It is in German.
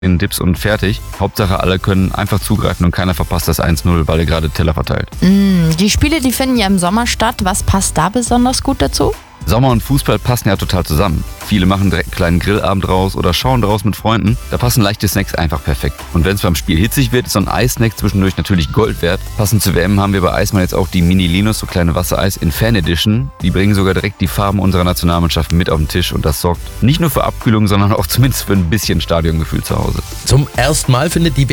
den Dips und fertig. Hauptsache, alle können einfach zugreifen und keiner verpasst das 1-0, weil er gerade Teller verteilt. Die Spiele, die finden ja im Sommer statt. Was passt da besonders gut dazu? Sommer und Fußball passen ja total zusammen. Viele machen direkt einen kleinen Grillabend raus oder schauen draus mit Freunden. Da passen leichte Snacks einfach perfekt. Und wenn es beim Spiel hitzig wird, ist so ein Eissnack zwischendurch natürlich Gold wert. Passend zur WM haben wir bei Eismann jetzt auch die Mini-Linus, so kleine Wassereis in Fan Edition. Die bringen sogar direkt die Farben unserer Nationalmannschaft mit auf den Tisch und das sorgt nicht nur für Abkühlung, sondern auch zumindest für ein bisschen Stadiongefühl zu Hause. Zum ersten Mal findet die